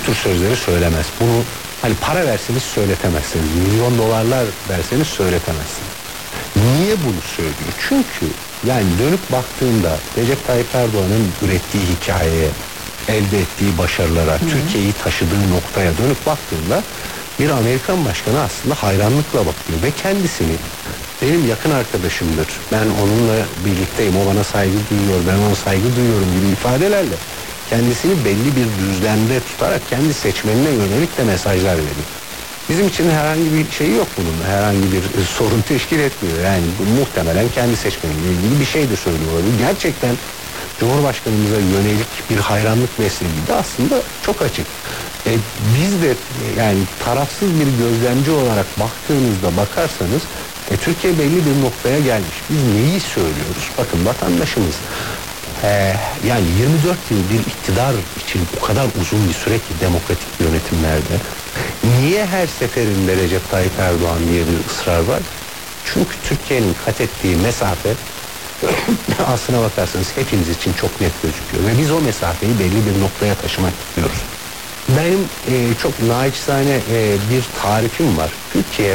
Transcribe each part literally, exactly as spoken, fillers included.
tür sözleri söylemez. Bunu hani para verseniz söyletemezsiniz. Milyon dolarlar verseniz söyletemezsiniz. Niye bunu söylüyor? Çünkü yani dönüp baktığında Recep Tayyip Erdoğan'ın ürettiği hikayeye, elde ettiği başarılara, Türkiye'yi taşıdığı noktaya dönüp baktığında bir Amerikan başkanı aslında hayranlıkla bakıyor ve kendisini benim yakın arkadaşımdır, ben onunla birlikteyim, o bana saygı duyuyor, ben ona saygı duyuyorum gibi ifadelerle kendisini belli bir düzlemde tutarak kendi seçmenine yönelik de mesajlar veriyor. Bizim için herhangi bir şey yok bunun, herhangi bir sorun teşkil etmiyor. Yani bu muhtemelen kendi seçmeniyle ilgili bir şey de söylüyor olabilir. Gerçekten Cumhurbaşkanımıza yönelik bir hayranlık beslediği de aslında çok açık. E, biz de yani tarafsız bir gözlemci olarak baktığınızda bakarsanız e, Türkiye belli bir noktaya gelmiş. Biz neyi söylüyoruz? Bakın vatandaşımız e, yani yirmi dört yıl bir iktidar için o kadar uzun bir süre ki demokratik yönetimlerde niye her seferinde Recep Tayyip Erdoğan diye bir ısrar var? Çünkü Türkiye'nin kat ettiği mesafe aslına bakarsanız hepimiz için çok net gözüküyor ve biz o mesafeyi belli bir noktaya taşımak istiyoruz. Benim e, çok naçizane e, bir tarifim var. Türkiye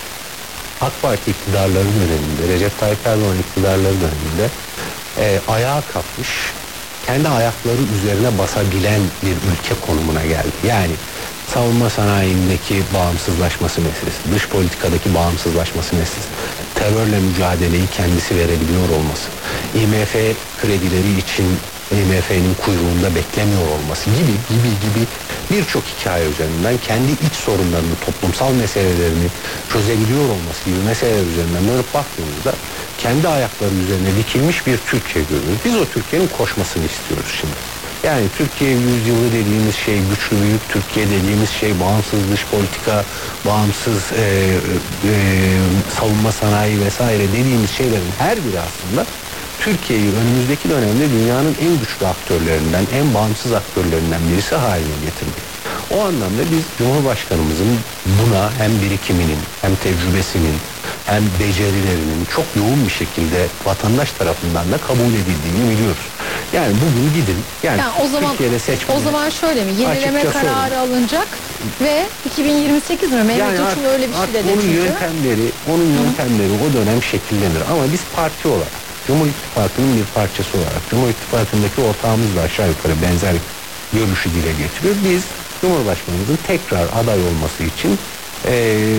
AK Parti iktidarları döneminde, Recep Tayyip Erdoğan iktidarları döneminde e, ayağa kalkmış, kendi ayakları üzerine basabilen bir ülke konumuna geldi. Yani savunma sanayindeki bağımsızlaşması meselesi, dış politikadaki bağımsızlaşması meselesi, terörle mücadeleyi kendisi verebiliyor olması, I M F kredileri için I M F'nin kuyruğunda beklemiyor olması gibi gibi gibi birçok hikaye üzerinden kendi iç sorunlarını, toplumsal meselelerini çözebiliyor olması gibi meseleler üzerinden dönüp baktığımızda kendi ayakları üzerine dikilmiş bir Türkiye görüyoruz. Biz o Türkiye'nin koşmasını istiyoruz şimdi. Yani Türkiye yüzyılı dediğimiz şey, güçlü büyük Türkiye dediğimiz şey, bağımsız dış politika, bağımsız e, e, savunma sanayi vesaire dediğimiz şeylerin her biri aslında Türkiye'yi önümüzdeki dönemde dünyanın en güçlü aktörlerinden, en bağımsız aktörlerinden birisi haline getirmek. O anlamda biz Cumhurbaşkanımızın buna hem birikiminin, hem tecrübesinin, hem becerilerinin çok yoğun bir şekilde vatandaş tarafından da kabul edildiğini biliyoruz. Yani bugün gidin, yani, yani o zaman Türkiye'de seçmeni, o zaman şöyle mi? Yenileme kararı sorun. alınacak ve iki bin yirmi sekiz mi? Mehmet yani Uç'un öyle bir şey dedi onun çünkü. yöntemleri, onun yöntemleri o dönem şekillenir. Ama biz parti olarak, Cumhur İttifakı'nın bir parçası olarak, Cumhur İttifakı'ndaki ortağımız da aşağı yukarı benzer görüşü dile getiriyor. Biz Cumhurbaşkanımızın tekrar aday olması için e,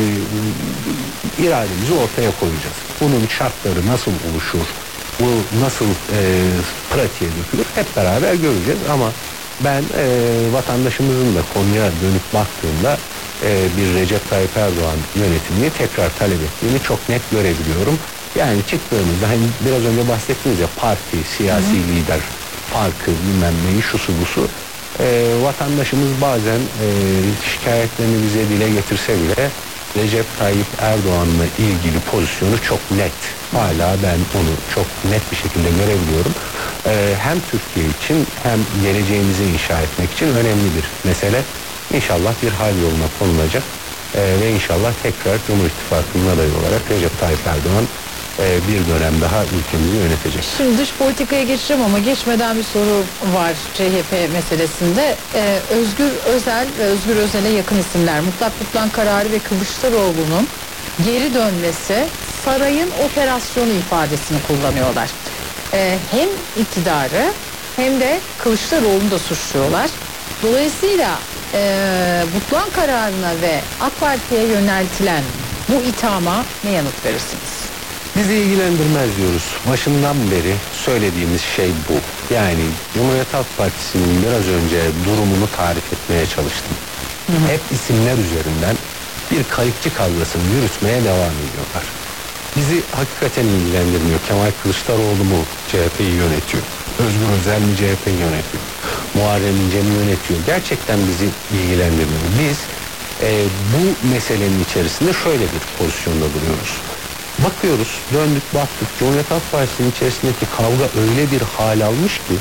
irademizi ortaya koyacağız. Bunun şartları nasıl oluşur, bu nasıl e, pratiğe dökülür hep beraber göreceğiz. Ama ben e, vatandaşımızın da konuya dönüp baktığımda e, bir Recep Tayyip Erdoğan yönetimini tekrar talep ettiğini çok net görebiliyorum. Yani çıktığımızda hani biraz önce bahsettiniz ya, parti, siyasi Hı-hı. lider farkı bilmem neyi, şusu busu. E, vatandaşımız bazen e, şikayetlerini bize dile getirse bile Recep Tayyip Erdoğan'la ilgili pozisyonu çok net. Hala ben onu çok net bir şekilde görebiliyorum. E, hem Türkiye için hem geleceğimizi inşa etmek için önemli bir mesele. İnşallah bir hal yoluna konulacak e, ve inşallah tekrar Cumhur İttifakı'nın adayı olarak Recep Tayyip Erdoğan bir dönem daha ülkemizi yönetecek. Şimdi dış politikaya geçeceğim ama geçmeden bir soru var C H P meselesinde. Ee, Özgür Özel ve Özgür Özel'e yakın isimler mutlak tutuklan kararı ve Kılıçdaroğlu'nun geri dönmesi sarayın operasyonu ifadesini kullanıyorlar. Ee, hem iktidarı hem de Kılıçdaroğlu'nu da suçluyorlar. Dolayısıyla e, Butlan kararına ve AK Parti'ye yöneltilen bu ithama ne yanıt verirsiniz? Bizi ilgilendirmez diyoruz. Başından beri söylediğimiz şey bu. Yani Cumhuriyet Halk Partisi'nin biraz önce durumunu tarif etmeye çalıştım. Hı hı. Hep isimler üzerinden bir kayıkçı kavgasını yürütmeye devam ediyorlar. Bizi hakikaten ilgilendirmiyor. Kemal Kılıçdaroğlu mu C H P'yi yönetiyor? Özgür Özel mi C H P'yi yönetiyor? Muharrem İnce mi yönetiyor? Gerçekten bizi ilgilendirmiyor. Biz e, bu meselenin içerisinde şöyle bir pozisyonda duruyoruz. Bakıyoruz, döndük baktık, Cumhuriyet Halk Partisi'nin içerisindeki kavga öyle bir hal almış ki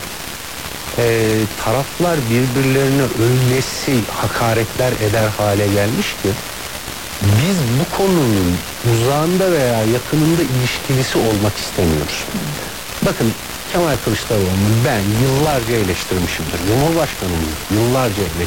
e, taraflar birbirlerine övmesi, hakaretler eder hale gelmiş ki biz bu konunun uzağında veya yakınında ilişkilisi olmak istemiyoruz. Bakın, Kemal Kılıçdaroğlu'nu ben yıllarca eleştirmişimdir. Cumhurbaşkanımız yıllarca eleştirmişimdir.